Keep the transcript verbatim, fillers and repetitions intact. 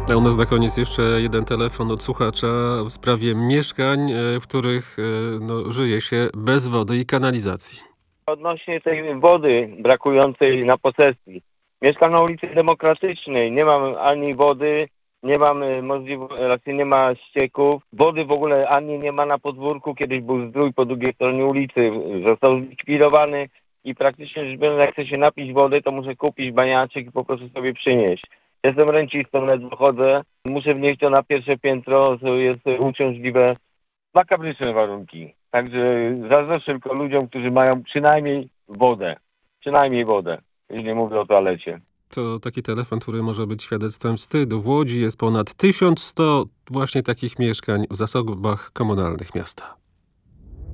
A u nas na koniec jeszcze jeden telefon od słuchacza w sprawie mieszkań, e, w których e, no, żyje się bez wody i kanalizacji. Odnośnie tej wody brakującej na posesji. Mieszkam na ulicy Demokratycznej. Nie mam ani wody, nie mam możliwości, nie ma ścieków. Wody w ogóle ani nie ma na podwórku. Kiedyś był zdrój po drugiej stronie ulicy. Został zlikwidowany i praktycznie rzecz biorąc, jak chcę się napić wody, to muszę kupić baniaczek i po prostu sobie przynieść. Jestem rencistą, ledwo chodzę. Muszę wnieść to na pierwsze piętro, co jest uciążliwe. Makabryczne warunki. Także zazdroszczę tylko ludziom, którzy mają przynajmniej wodę. Przynajmniej wodę. Już nie mówię o toalecie. To taki telefon, który może być świadectwem wstydu. W Łodzi jest ponad tysiąc sto właśnie takich mieszkań w zasobach komunalnych miasta.